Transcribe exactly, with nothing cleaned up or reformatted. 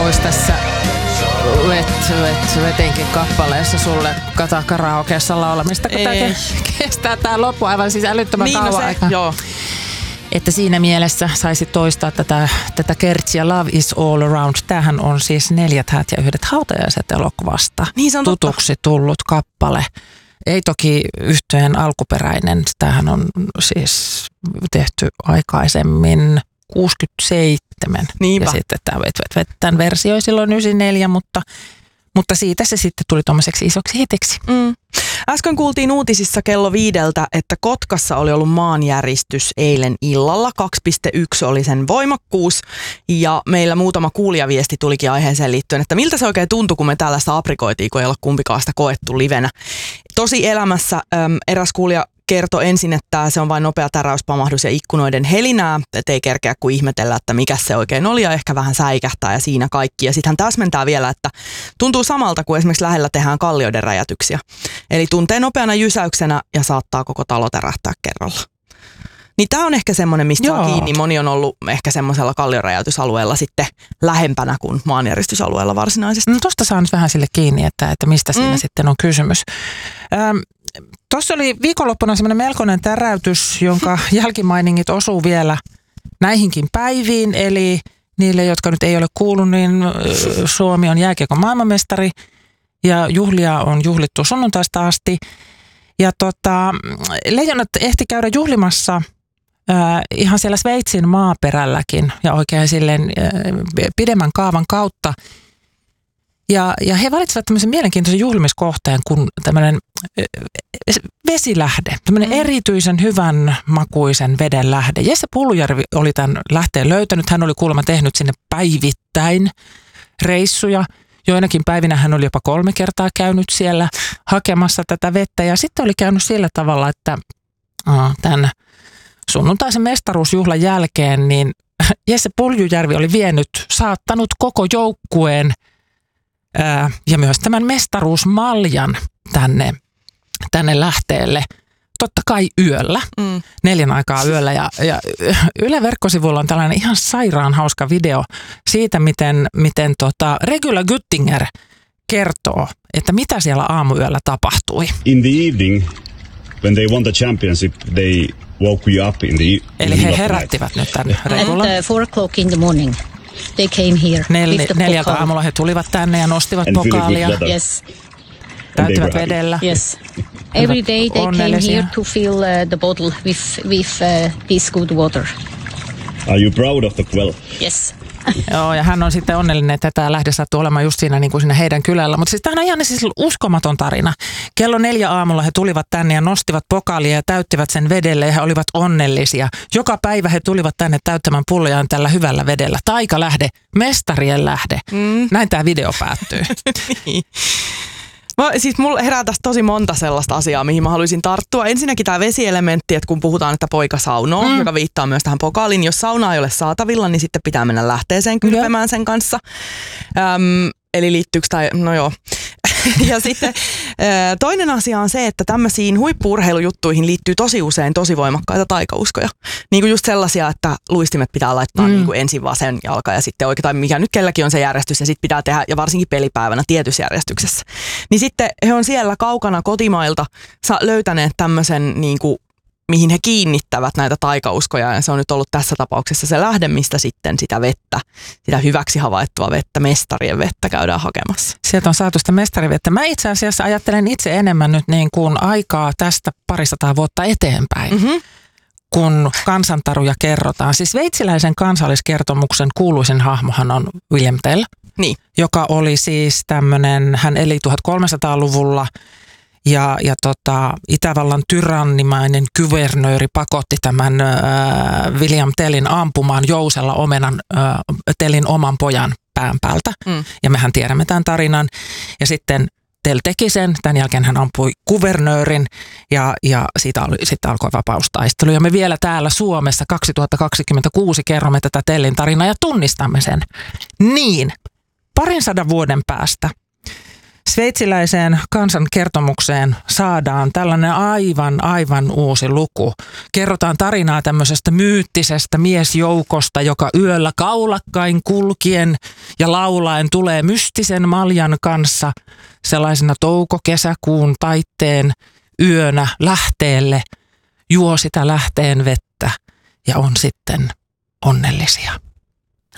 olisi tässä Wet, wet, wetinkin kappaleessa sulle kata karaokeessa laulamista, kun tämä kestää tämä loppu aivan siis älyttömän niin, kauan no se, aikaa. joo. Että siinä mielessä saisi toistaa tätä, tätä Kertsiä Love is all around. Tämähän on siis Neljät häät ja yhdet hautajaiset -elokuvasta niin, se on tutuksi totta. tullut kappale. Ei toki yhtyeen alkuperäinen. Tämähän on siis tehty aikaisemmin kuusikymmentäseitsemän. Niinpä. Ja sitten tämä vet, vet, vet, tämän versio silloin yhdeksänkymmentäneljä, mutta, mutta siitä se sitten tuli tuommoiseksi isoksi hitiksi. Mm. Äsken kuultiin uutisissa kello viideltä, että Kotkassa oli ollut maanjäristys eilen illalla. kaksi pilkku yksi oli sen voimakkuus ja meillä muutama kuulijaviesti tulikin aiheeseen liittyen, että miltä se oikein tuntui, kun me täällä sitä aprikoitiin, kun ei ole kumpikaan sitä koettu livenä. Tosi elämässä äm, eräs kuulija kertoi ensin, että se on vain nopea täräyspamahdus ja ikkunoiden helinää, ettei kerkeä kuin ihmetellä, että mikä se oikein oli ja ehkä vähän säikähtää ja siinä kaikki. Ja sitten hän täsmentää vielä, että tuntuu samalta kuin esimerkiksi lähellä tehdään kallioiden räjätyksiä. Eli tuntee nopeana jysäyksenä ja saattaa koko talo tärähtää kerralla. Niin tämä on ehkä semmoinen, mistä saa kiinni. Moni on ollut ehkä semmoisella kallioräjäytysalueella sitten lähempänä kuin maanjäristysalueella varsinaisesti. No tosta saa nyt vähän sille kiinni, että, että mistä siinä mm. sitten on kysymys. Ähm, Tuossa oli viikonloppuna semmoinen melkoinen täräytys, jonka jälkimainingit osuu vielä näihinkin päiviin. Eli niille, jotka nyt ei ole kuullut, niin Suomi on jääkiekon maailmanmestari ja juhlia on juhlittu sunnuntaista asti. Ja tota, Leijonat ehti käydä juhlimassa äh, ihan siellä Sveitsin maaperälläkin ja oikein silleen äh, pidemmän kaavan kautta. Ja, ja he valitsivat tämmöisen mielenkiintoisen juhlimiskohteen kuin tämmöinen vesilähde, tämmöinen mm. erityisen hyvän makuisen veden lähde. Jesse Puljujärvi oli tämän lähteen löytänyt. Hän oli kuulemma tehnyt sinne päivittäin reissuja. Joinakin päivinä hän oli jopa kolme kertaa käynyt siellä hakemassa tätä vettä. Ja sitten oli käynyt sillä tavalla, että äh, tämän sunnuntaisen mestaruusjuhlan jälkeen niin Jesse Puljujärvi oli vienyt, saattanut koko joukkueen Ää, ja myös tämän mestaruusmaljan tänne, tänne lähteelle, totta kai yöllä, mm. neljän aikaa yöllä. Ja, ja Yle verkkosivuilla on tällainen ihan sairaan hauska video siitä, miten, miten tota Regula Güttinger kertoo, että mitä siellä aamuyöllä tapahtui. In the evening, when they won the championship, they woke you up in the in Eli he herättivät nyt tämän Regulan. At uh, four o'clock in the morning. They came here. Nel- neljältä aamulla he tulivat tänne ja nostivat and pokaalia. Yes. Täyttivät vedellä. Yes. Every day they came here to fill uh, the bottle with, with uh, this good water. Are you proud of the well? Yes. Joo, ja hän on sitten onnellinen, että tämä lähde sattui olemaan just siinä, niin kuin siinä heidän kylällä. Mutta siis tämä on ihan siis uskomaton tarina. Kello neljä aamulla he tulivat tänne ja nostivat pokaalia ja täyttivät sen vedelle ja he olivat onnellisia. Joka päivä he tulivat tänne täyttämään pullojaan tällä hyvällä vedellä. Taikalähde, mestarien lähde. Mm. Näin tämä video päättyy. Niin. Mä, siis mulla herää tästä tosi monta sellaista asiaa, mihin mä haluaisin tarttua. Ensinnäkin tämä vesielementti, että kun puhutaan, että poika saunoo, mm. joka viittaa myös tähän pokaaliin. Jos saunaa ei ole saatavilla, niin sitten pitää mennä lähteeseen kylpemään sen kanssa. Öm, eli liittyykö tämä, no joo. Ja sitten toinen asia on se, että tämmöisiin huippu-urheilujuttuihin liittyy tosi usein tosi voimakkaita taikauskoja. Niin kuin just sellaisia, että luistimet pitää laittaa mm. niin kuin ensin vasen jalka ja sitten oikein, tai mikä nyt kelläkin on se järjestys ja sitten pitää tehdä, ja varsinkin pelipäivänä tietyssä järjestyksessä. Niin sitten he on siellä kaukana kotimailta löytäneet tämmöisen niin kuin mihin he kiinnittävät näitä taikauskoja, ja se on nyt ollut tässä tapauksessa se lähde, mistä sitten sitä vettä, sitä hyväksi havaittua vettä, mestarien vettä käydään hakemassa. Sieltä on saatu sitä mestarivettä. Mä itse asiassa ajattelen itse enemmän nyt niin kuin aikaa tästä parisataa vuotta eteenpäin, mm-hmm. kun kansantaruja kerrotaan. Siis sveitsiläisen kansalliskertomuksen kuuluisin hahmohan on William Tell, niin. joka oli siis tämmöinen, hän eli tuhatkolmesataaluvulla, Ja, ja tota, Itävallan tyrannimainen kuvernööri pakotti tämän äh, William Tellin ampumaan jousella omenan äh, Tellin oman pojan pään päältä. Mm. Ja mehän tiedämme tämän tarinan. Ja sitten Tell teki sen, tämän jälkeen hän ampui kuvernöörin ja, ja siitä oli, sitten alkoi vapaustaistelu. Ja me vielä täällä Suomessa kaksituhattakaksikymmentäkuusi kerromme tätä Tellin tarinaa ja tunnistamme sen. Niin, parin sadan vuoden päästä Sveitsiläiseen kansankertomukseen saadaan tällainen aivan, aivan uusi luku. Kerrotaan tarinaa tämmöisestä myyttisestä miesjoukosta, joka yöllä kaulakkain kulkien ja laulaen tulee mystisen maljan kanssa sellaisena touko-kesäkuun taitteen yönä lähteelle, juo sitä lähteen vettä ja on sitten onnellisia.